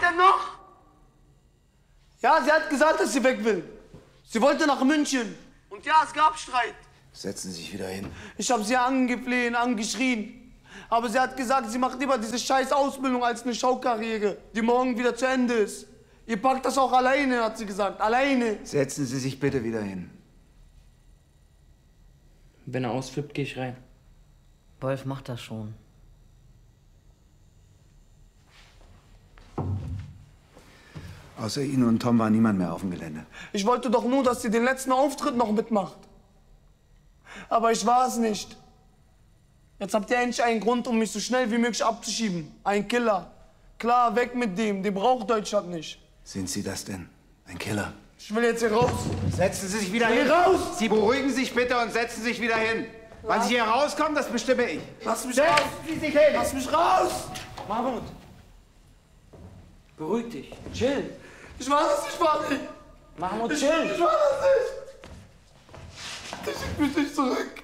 denn noch? Ja, sie hat gesagt, dass sie weg will. Sie wollte nach München. Und ja, es gab Streit. Setzen Sie sich wieder hin. Ich habe sie angefleht, angeschrien. Aber sie hat gesagt, sie macht lieber diese scheiß Ausbildung als eine Schaukarriere, die morgen wieder zu Ende ist. Ihr packt das auch alleine, hat sie gesagt. Alleine. Setzen Sie sich bitte wieder hin. Wenn er ausflippt, gehe ich rein. Wolf macht das schon. Außer Ihnen und Tom war niemand mehr auf dem Gelände. Ich wollte doch nur, dass sie den letzten Auftritt noch mitmacht. Aber ich war es nicht. Jetzt habt ihr endlich einen Grund, um mich so schnell wie möglich abzuschieben. Ein Killer. Klar, weg mit dem. Den braucht Deutschland nicht. Sind Sie das denn? Ein Killer? Ich will jetzt hier raus. Setzen Sie sich wieder Ich will hin. raus! Sie beruhigen sich bitte und setzen sich wieder hin. Wann Sie hier rauskommen, das bestimme ich. Lass mich Setzen raus! Sie sich hin! Lass mich raus! Mahmoud, beruhig dich. Chill. Ich war das nicht, Vati! Mahmoud, Ich chill. war das nicht! Ich schick mich nicht zurück!